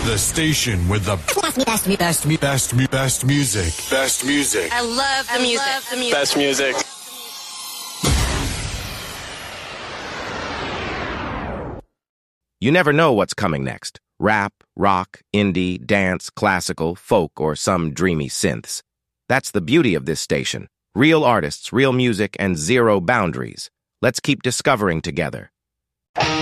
The station with the best music. Best music. I love the music. Best music. You never know what's coming next. Rap, rock, indie, dance, classical, folk, or some dreamy synths. That's the beauty of this station. Real artists, real music, and zero boundaries. Let's keep discovering together.